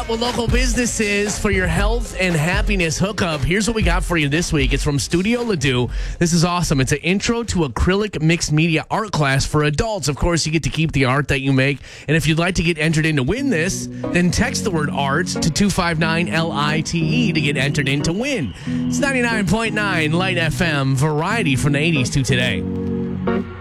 up with local businesses for your health and happiness hookup. Here's what we got for you this week. It's from Studio Ledoux. This is awesome. It's an intro to acrylic mixed media art class for adults. Of course, you get to keep the art that you make. And if you'd like to get entered in to win this, then text the word art to 259-LITE to get entered in to win. It's 99.9 Light FM, variety from the 80s to today.